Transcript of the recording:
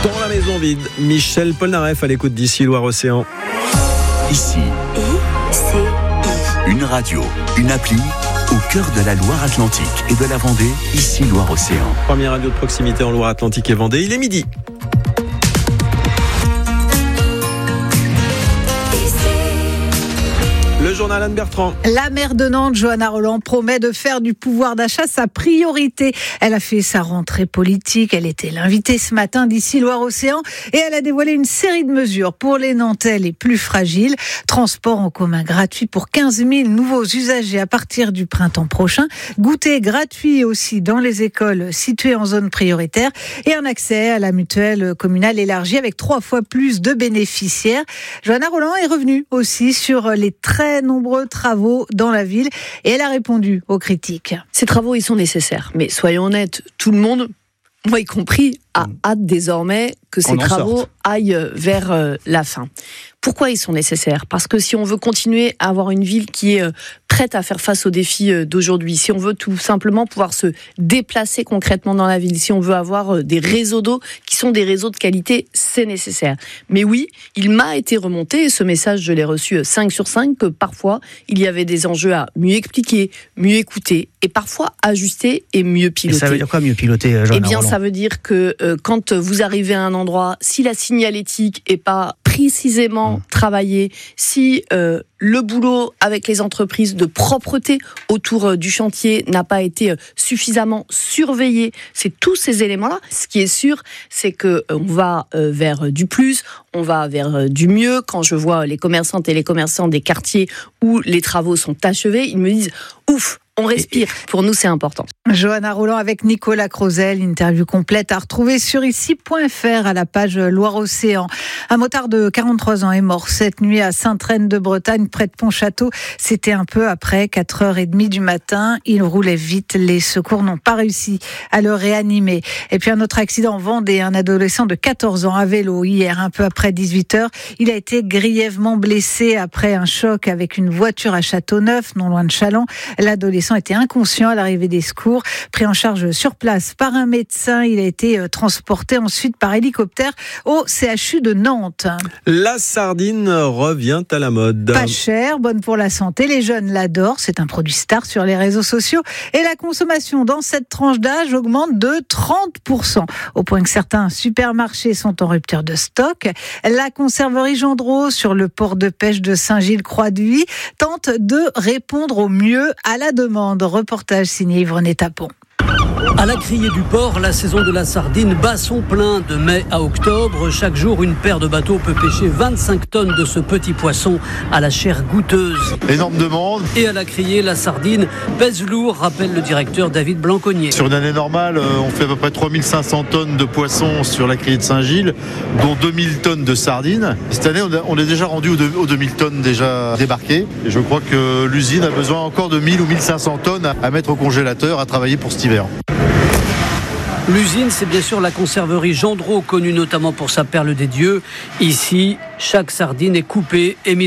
Dans la maison vide, Michel Polnareff à l'écoute d'Ici Loire-Océan. Ici, une radio, une appli au cœur de la Loire-Atlantique et de la Vendée. Ici Loire-Océan. Première radio de proximité en Loire-Atlantique et Vendée. Il est midi. Le journal Anne Bertrand. La maire de Nantes, Johanna Rolland, promet de faire du pouvoir d'achat sa priorité. Elle a fait sa rentrée politique. Elle était l'invitée ce matin d'Ici Loire-Océan et elle a dévoilé une série de mesures pour les Nantais les plus fragiles. Transport en commun gratuit pour 15 000 nouveaux usagers à partir du printemps prochain. Goûter gratuit aussi dans les écoles situées en zone prioritaire et un accès à la mutuelle communale élargie avec 3 fois plus de bénéficiaires. Johanna Rolland est revenue aussi sur les très nombreux travaux dans la ville et elle a répondu aux critiques. Ces travaux, ils sont nécessaires. Mais soyons honnêtes, tout le monde, moi y compris, a hâte désormais que ces travaux aillent vers la fin. Pourquoi ils sont nécessaires ? Parce que si on veut continuer à avoir une ville qui est prête à faire face aux défis d'aujourd'hui, si on veut tout simplement pouvoir se déplacer concrètement dans la ville, si on veut avoir des réseaux d'eau qui sont des réseaux de qualité, c'est nécessaire. Mais oui, il m'a été remonté, et ce message je l'ai reçu 5 sur 5, que parfois il y avait des enjeux à mieux expliquer, mieux écouter et parfois ajuster et mieux piloter. Et ça veut dire quoi mieux piloter, Johanna Eh bien, Rolland ? ça veut dire que quand vous arrivez à un endroit, si la signalétique est pas précisément travaillée, si le boulot avec les entreprises de propreté autour du chantier n'a pas été suffisamment surveillé, c'est tous ces éléments-là. Ce qui est sûr, c'est que on va vers du plus, on va vers du mieux. Quand je vois les commerçantes et les commerçants des quartiers où les travaux sont achevés, ils me disent « ouf ». On respire. Pour nous, c'est important. Johanna Rolland avec Nicolas Crozel. Interview complète à retrouver sur ici.fr à la page Loire-Océan. Un motard de 43 ans est mort cette nuit à Sainte-Reine-de-Bretagne, près de Pontchâteau. C'était un peu après 4h30 du matin. Il roulait vite. Les secours n'ont pas réussi à le réanimer. Et puis un autre accident en Vendée. Un adolescent de 14 ans à vélo hier, un peu après 18h. Il a été grièvement blessé après un choc avec une voiture à Châteauneuf, non loin de Challans. L'adolescent était inconscient à l'arrivée des secours, pris en charge sur place par un médecin. Il a été transporté ensuite par hélicoptère au CHU de Nantes. La sardine revient à la mode. Pas cher, bonne pour la santé, les jeunes l'adorent, c'est un produit star sur les réseaux sociaux et la consommation dans cette tranche d'âge augmente de 30%, au point que certains supermarchés sont en rupture de stock. La conserverie Gendreau sur le port de pêche de Saint-Gilles-Croix-de-Vie tente de répondre au mieux à la demande. Reportage signé Yvonne Tapon. À la criée du port, la saison de la sardine bat son plein. De mai à octobre, chaque jour, une paire de bateaux peut pêcher 25 tonnes de ce petit poisson à la chair goûteuse. Énorme demande. Et à la criée, la sardine pèse lourd, rappelle le directeur David Blanconnier. Sur une année normale, on fait à peu près 3500 tonnes de poissons sur la criée de Saint-Gilles, dont 2000 tonnes de sardines. Cette année, on est déjà rendu aux 2000 tonnes déjà débarquées. Et je crois que l'usine a besoin encore de 1000 ou 1500 tonnes à mettre au congélateur, à travailler pour cet hiver. L'usine, c'est bien sûr la conserverie Gendreau, connue notamment pour sa perle des dieux. Ici, chaque sardine est coupée et mise